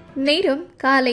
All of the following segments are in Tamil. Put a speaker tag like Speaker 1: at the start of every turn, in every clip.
Speaker 1: நேரம் காலை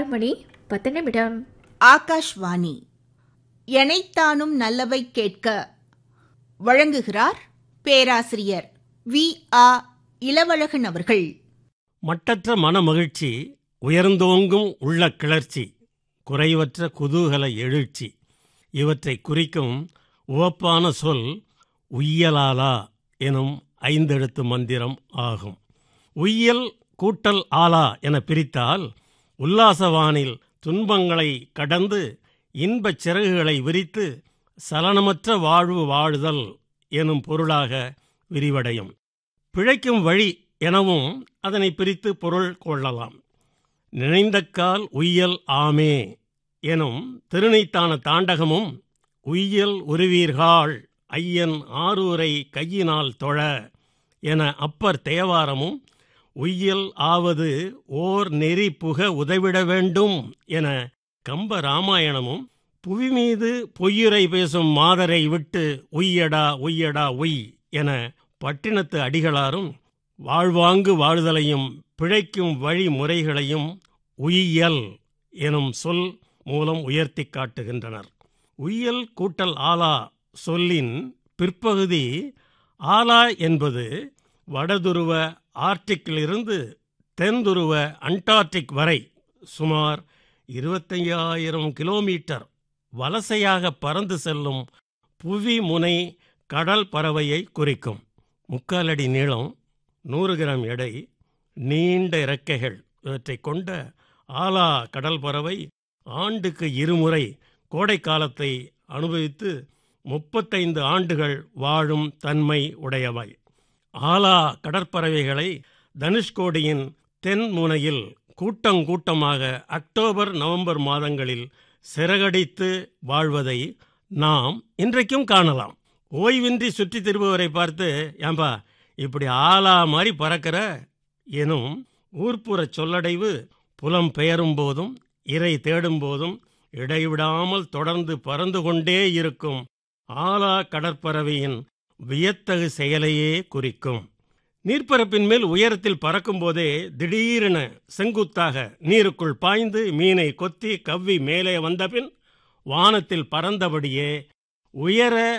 Speaker 1: 6:10.
Speaker 2: ஆகாஷ்வாணி எனைத்தானும் நல்லவை கேட்க வழங்குகிறார் பேராசிரியர் வி.ஆ. இளவழகன் அவர்கள்.
Speaker 3: மட்டற்ற மனமகிழ்ச்சி, உயர்ந்தோங்கும் உள்ள கிளர்ச்சி, குறைவற்ற குதூகல எழுச்சி இவற்றை குறிக்கும் உவப்பான சொல் உய்யலாலா எனும் 5 எழுத்து மந்திரம் ஆகும். உய்யல் கூட்டல் ஆலா என பிரித்தால் உல்லாசவானில் துன்பங்களை கடந்து இன்பச் சிறகுகளை விரித்து சலனமற்ற வாழ்வு வாழுதல் எனும் பொருளாக விரிவடையும். பிழைக்கும் வழி எனவும் அதனை பிரித்து பொருள் கொள்ளலாம். நினைந்தக்கால் உய்யல் ஆமே எனும் திருநீத்தான தாண்டகமும் உய்யல் உருவீர்கள் ஐயன் ஆரூரை கையினால் தொழ என அப்பர் தேவாரமும் உய்யல் ஆவது ஓர் நெறி புக உதவிட வேண்டும் என கம்ப ராமாயணமும் புவி மீது பொய்யுரை பேசும் மாதரை விட்டு உய்யடா உய்யடா உய் என பட்டினத்து அடிகளாரும் வாழ்வாங்கு வாழ்தலையும் பிழைக்கும் வழிமுறைகளையும் உய்யல் எனும் சொல் மூலம் உயர்த்தி காட்டுகின்றனர். உய்யல் கூட்டல் ஆலா சொல்லின் பிற்பகுதி ஆலா என்பது வடதுருவ ஆர்டிக்கிலிருந்து தென்துருவ அண்டார்டிக் வரை சுமார் 25,000 கிலோமீட்டர் வலசையாக பறந்து செல்லும் புவி முனை கடல் பறவையை குறிக்கும். 3/4 அடி நீளம், 100 கிராம் எடை, நீண்ட இறக்கைகள் இவற்றை கொண்ட ஆலா கடல் பறவை ஆண்டுக்கு 2 முறை கோடை காலத்தை அனுபவித்து 35 ஆண்டுகள் வாழும் தன்மை உடையவை. ஆலா கடற்பறவைகளை தனுஷ்கோடியின் தென் முனையில் கூட்டமாக அக்டோபர் நவம்பர் மாதங்களில் சிறகடித்து வாழ்வதை நாம் இன்றைக்கும் காணலாம். ஓய்வின்றி சுற்றி திரும்புவரை பார்த்து, ஏம்பா இப்படி ஆலா மாதிரி பறக்கிற எனும் ஊர்ப்புற சொல்லடைவு புலம் பெயரும் போதும் இறை தேடும் போதும் இடைவிடாமல் தொடர்ந்து பறந்து கொண்டே இருக்கும் ஆலா கடற்பறவையின் வியத்தகு செயலையே குறிக்கும். நீர்ப்பரப்பின் மேல் உயரத்தில் பறக்கும் போதே திடீரென செங்குத்தாக நீருக்குள் பாய்ந்து மீனை கொத்தி கவ்வி மேலே வந்தபின் வானத்தில் பறந்தபடியே உயர